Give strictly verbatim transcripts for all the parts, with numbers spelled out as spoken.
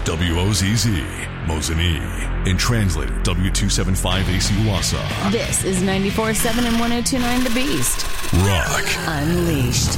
W O Z Z, Mosinee, and translator W two seventy-five A C Wausau. This is ninety-four point seven and one oh two point nine The Beast. Rock Unleashed.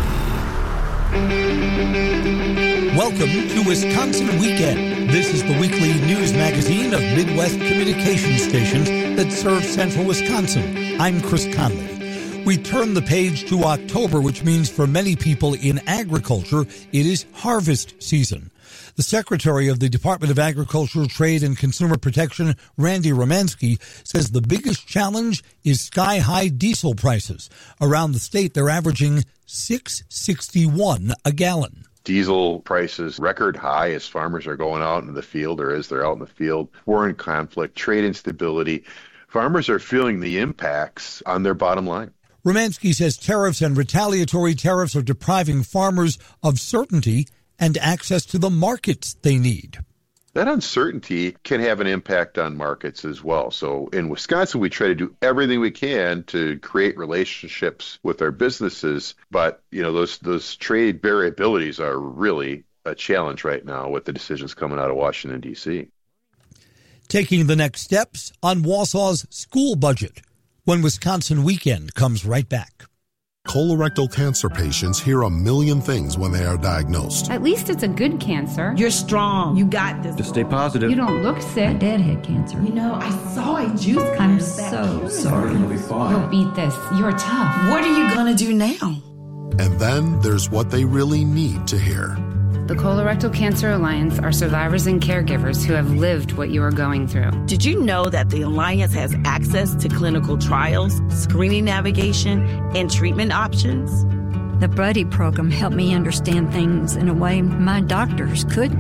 Welcome to Wisconsin Weekend. This is the weekly news magazine of Midwest communication stations that serve central Wisconsin. I'm Chris Conley. We turn the page to October, which means for many people in agriculture, it is harvest season. The Secretary of the Department of Agriculture, Trade, and Consumer Protection, Randy Romanski, says the biggest challenge is sky-high diesel prices. Around the state, they're averaging six dollars and sixty-one cents a gallon. Diesel prices record high as farmers are going out into the field, or as they're out in the field. War and conflict, trade instability. Farmers are feeling the impacts on their bottom line. Romanski says tariffs and retaliatory tariffs are depriving farmers of certainty and access to the markets they need. That uncertainty can have an impact on markets as well. So in Wisconsin, we try to do everything we can to create relationships with our businesses. But, you know, those those trade variabilities are really a challenge right now with the decisions coming out of Washington, D C. Taking the next steps on Wausau's school budget when Wisconsin Weekend comes right back. Colorectal cancer patients hear a million things when they are diagnosed. At least it's a good cancer. You're strong. You got this. Just stay positive. You don't look sick. My dad had cancer. You know, I saw a juice cleanse. I'm so sorry. You'll be fine. You'll beat this. You're tough. What are you going to do now? And then there's what they really need to hear. The Colorectal Cancer Alliance are survivors and caregivers who have lived what you are going through. Did you know that the Alliance has access to clinical trials, screening navigation, and treatment options? The Buddy program helped me understand things in a way my doctors couldn't.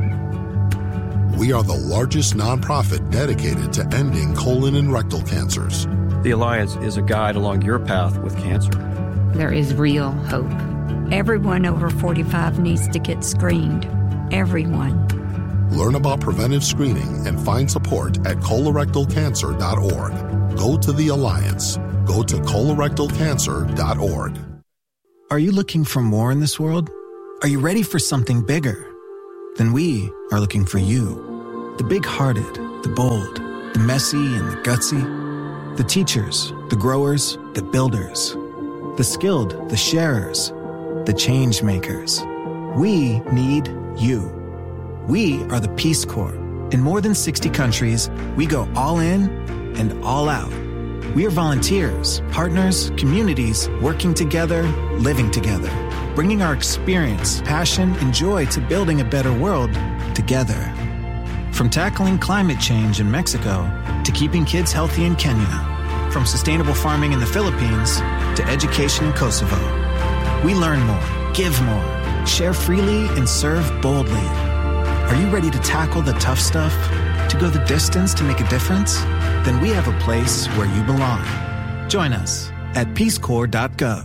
We are the largest nonprofit dedicated to ending colon and rectal cancers. The Alliance is a guide along your path with cancer. There is real hope. Everyone over forty-five needs to get screened. Everyone. Learn about preventive screening and find support at colorectal cancer dot org. Go to the Alliance. Go to colorectal cancer dot org. Are you looking for more in this world? Are you ready for something bigger? Then we are looking for you. The big-hearted, the bold, the messy and the gutsy. The teachers, the growers, the builders. The skilled, the sharers. The change makers. We need you. We are the Peace Corps. In more than sixty countries, we go all in and all out. We are volunteers, partners, communities, working together, living together, bringing our experience, passion, and joy to building a better world together. From tackling climate change in Mexico to keeping kids healthy in Kenya, from sustainable farming in the Philippines to education in Kosovo. We learn more, give more, share freely, and serve boldly. Are you ready to tackle the tough stuff? To go the distance to make a difference? Then we have a place where you belong. Join us at peace corps dot gov.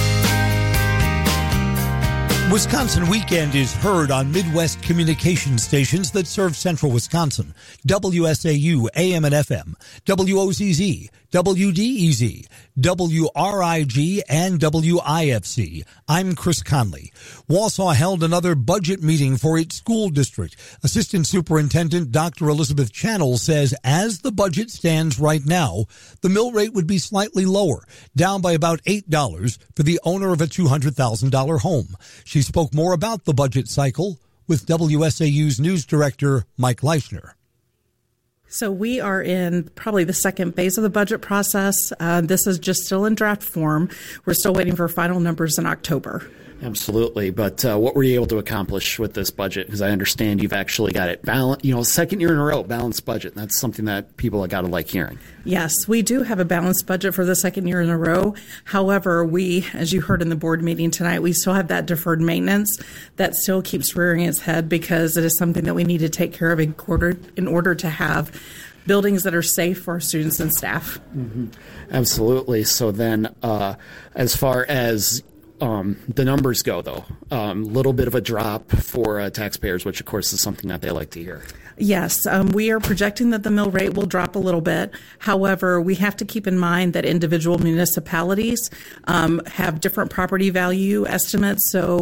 Wisconsin Weekend is heard on Midwest communication stations that serve central Wisconsin. W S A U, A M and F M, W O Z Z, W D E Z, W R I G, and W I F C. I'm Chris Conley. Wausau held another budget meeting for its school district. Assistant Superintendent Doctor Elizabeth Channel says as the budget stands right now, the mill rate would be slightly lower, down by about eight dollars for the owner of a two hundred thousand dollars home. She spoke more about the budget cycle with W S A U's news director, Mike Leishner. So we are in probably the second phase of the budget process. Uh, this is just still in draft form. We're still waiting for final numbers in October. Absolutely. But uh, what were you able to accomplish with this budget? Because I understand you've actually got it balanced, you know, second year in a row, balanced budget. That's something that people have got to like hearing. Yes, we do have a balanced budget for the second year in a row. However, we, as you heard in the board meeting tonight, we still have that deferred maintenance that still keeps rearing its head because it is something that we need to take care of in order, in order to have buildings that are safe for our students and staff. Mm-hmm. Absolutely. So then uh, as far as Um, the numbers go, though, a um, little bit of a drop for uh, taxpayers, which, of course, is something that they like to hear. Yes, um, we are projecting that the mill rate will drop a little bit. However, we have to keep in mind that individual municipalities um, have different property value estimates. So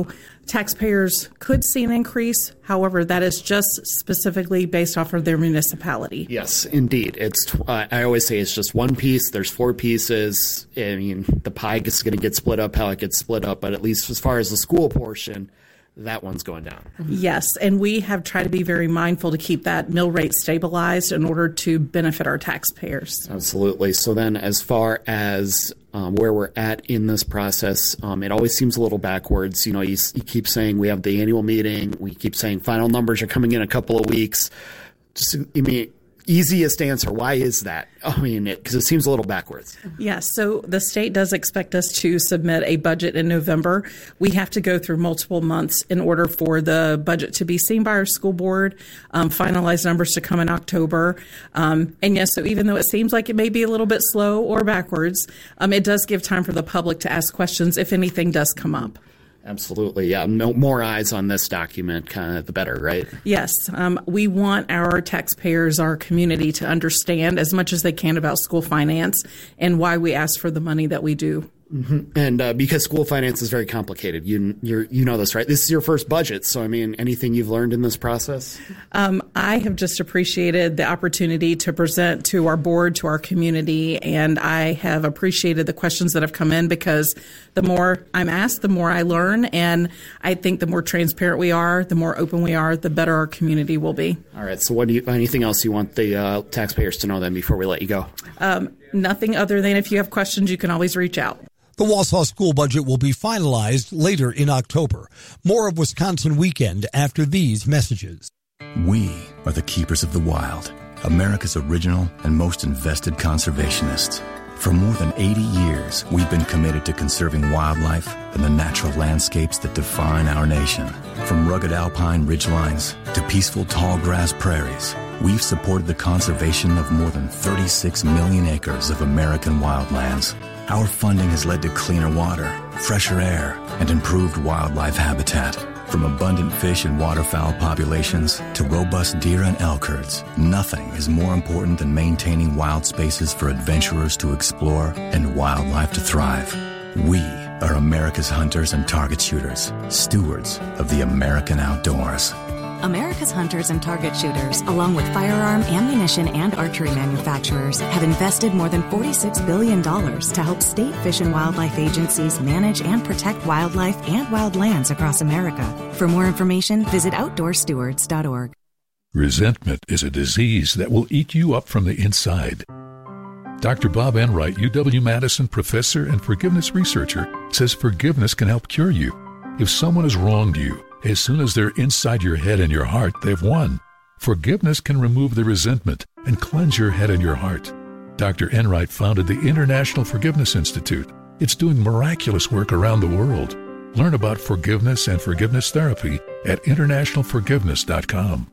taxpayers could see an increase. However, that is just specifically based off of their municipality. Yes, indeed. It's. Uh, I always say it's just one piece. There's four pieces. I mean, the pie is going to get split up how it gets split up, but at least as far as the school portion, that one's going down. Yes, and we have tried to be very mindful to keep that mill rate stabilized in order to benefit our taxpayers. Absolutely. So then as far as um, where we're at in this process, um, it always seems a little backwards. You know, you, you keep saying we have the annual meeting. We keep saying final numbers are coming in a couple of weeks. Just, I mean, easiest answer, why is that? I mean, because it, it seems a little backwards. Yes, so the state does expect us to submit a budget in November. We have to go through multiple months in order for the budget to be seen by our school board, um, finalized numbers to come in October. Um, and yes, so even though it seems like it may be a little bit slow or backwards, um, it does give time for the public to ask questions if anything does come up. Absolutely. Yeah. No, more eyes on this document, kind of the better, right? Yes. Um, we want our taxpayers, our community to understand as much as they can about school finance and why we ask for the money that we do. Mm-hmm. And uh, because school finance is very complicated, you you're, you know this, right? This is your first budget. So, I mean, anything you've learned in this process? Um, I have just appreciated the opportunity to present to our board, to our community, and I have appreciated the questions that have come in because the more I'm asked, the more I learn. And I think the more transparent we are, the more open we are, the better our community will be. All right. So what do you, anything else you want the uh, taxpayers to know then before we let you go? Um, nothing other than if you have questions, you can always reach out. The Wausau school budget will be finalized later in October. More of Wisconsin Weekend after these messages. We are the keepers of the wild, America's original and most invested conservationists. For more than eighty years, we've been committed to conserving wildlife and the natural landscapes that define our nation. From rugged alpine ridgelines to peaceful tall grass prairies, we've supported the conservation of more than thirty-six million acres of American wildlands. Our funding has led to cleaner water, fresher air, and improved wildlife habitat. From abundant fish and waterfowl populations to robust deer and elk herds, nothing is more important than maintaining wild spaces for adventurers to explore and wildlife to thrive. We are America's hunters and target shooters, stewards of the American outdoors. America's hunters and target shooters, along with firearm, ammunition, and archery manufacturers, have invested more than forty-six billion dollars to help state fish and wildlife agencies manage and protect wildlife and wildlands across America. For more information, visit outdoor stewards dot org. Resentment is a disease that will eat you up from the inside. Doctor Bob Enright, U W-Madison professor and forgiveness researcher, says forgiveness can help cure you. If someone has wronged you, as soon as they're inside your head and your heart, they've won. Forgiveness can remove the resentment and cleanse your head and your heart. Doctor Enright founded the International Forgiveness Institute. It's doing miraculous work around the world. Learn about forgiveness and forgiveness therapy at international forgiveness dot com.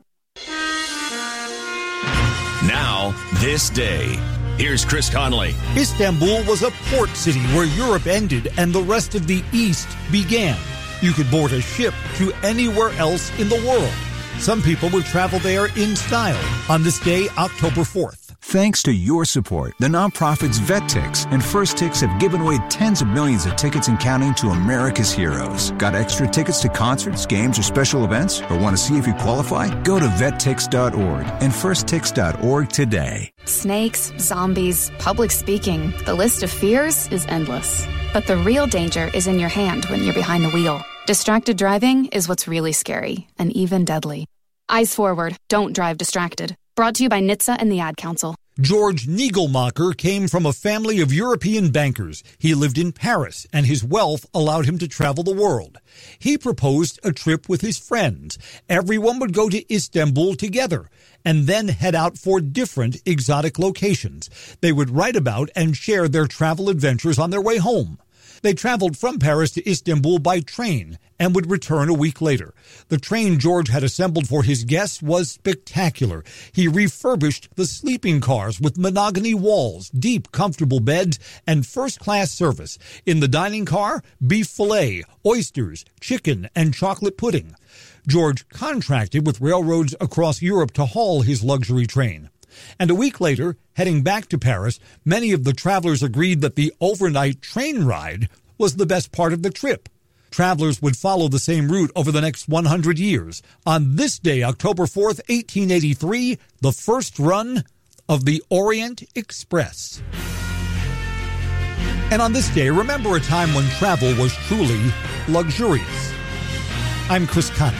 Now, this day. Here's Chris Conley. Istanbul was a port city where Europe ended and the rest of the East began. You could board a ship to anywhere else in the world. Some people would travel there in style on this day, October fourth. Thanks to your support, the nonprofits VetTix and First Tix have given away tens of millions of tickets and counting to America's heroes. Got extra tickets to concerts, games, or special events? Or want to see if you qualify? Go to vet tix dot org and first tix dot org today. Snakes, zombies, public speaking. The list of fears is endless. But the real danger is in your hand when you're behind the wheel. Distracted driving is what's really scary and even deadly. Eyes forward. Don't drive distracted. Brought to you by N H T S A and the Ad Council. George Niegelmacher came from a family of European bankers. He lived in Paris, and his wealth allowed him to travel the world. He proposed a trip with his friends. Everyone would go to Istanbul together and then head out for different exotic locations. They would write about and share their travel adventures on their way home. They traveled from Paris to Istanbul by train and would return a week later. The train George had assembled for his guests was spectacular. He refurbished the sleeping cars with mahogany walls, deep, comfortable beds, and first-class service. In the dining car, beef fillet, oysters, chicken, and chocolate pudding. George contracted with railroads across Europe to haul his luxury train. And a week later, heading back to Paris, many of the travelers agreed that the overnight train ride was the best part of the trip. Travelers would follow the same route over the next one hundred years. On this day, October fourth, eighteen eighty-three, the first run of the Orient Express. And on this day, remember a time when travel was truly luxurious. I'm Chris Conley.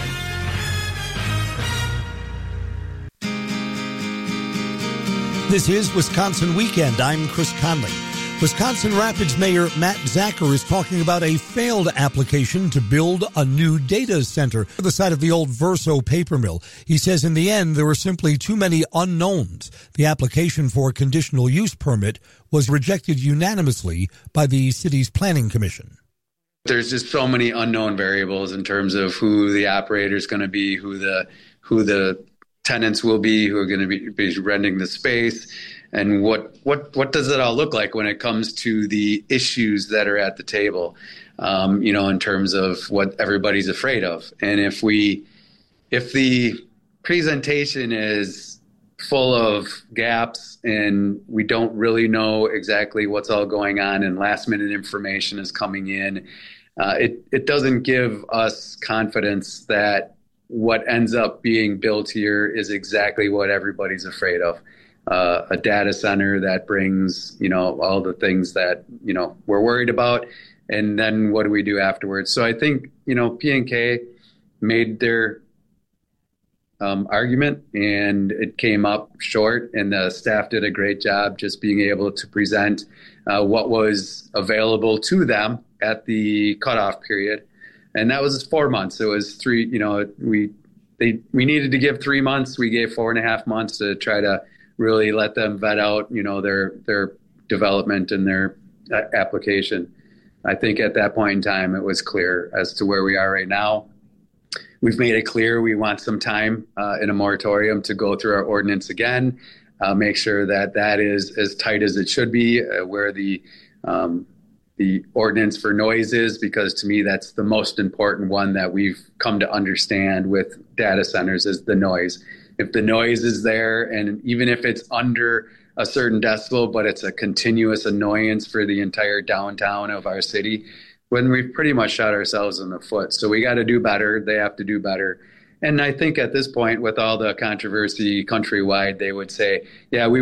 This is Wisconsin Weekend. I'm Chris Conley. Wisconsin Rapids Mayor Matt Zacher is talking about a failed application to build a new data center at the site of the old Verso paper mill. He says in the end, there were simply too many unknowns. The application for a conditional use permit was rejected unanimously by the city's planning commission. There's just so many unknown variables in terms of who the operator is going to be, who the who the tenants will be, who are going to be, be renting the space. And what, what what does it all look like when it comes to the issues that are at the table, um, you know, in terms of what everybody's afraid of? And if we, if the presentation is full of gaps and we don't really know exactly what's all going on and last minute information is coming in, uh, it, it doesn't give us confidence that what ends up being built here is exactly what everybody's afraid of. Uh, a data center that brings, you know, all the things that, you know, we're worried about. And then what do we do afterwards? So I think, you know, P and K made their um, argument and it came up short, and the staff did a great job just being able to present uh, what was available to them at the cutoff period. And that was four months. It was three, you know, we, they, we needed to give three months. We gave four and a half months to try to really let them vet out, you know, their their development and their uh, application. I think at that point in time, it was clear as to where we are right now. We've made it clear we want some time uh, in a moratorium to go through our ordinance again, uh, make sure that that is as tight as it should be, uh, where the um, the ordinance for noise is, because to me, that's the most important one that we've come to understand with data centers is the noise. If the noise is there, and even if it's under a certain decibel, but it's a continuous annoyance for the entire downtown of our city, when we've pretty much shot ourselves in the foot. So we got to do better. They have to do better. And I think at this point, with all the controversy countrywide, they would say, yeah, we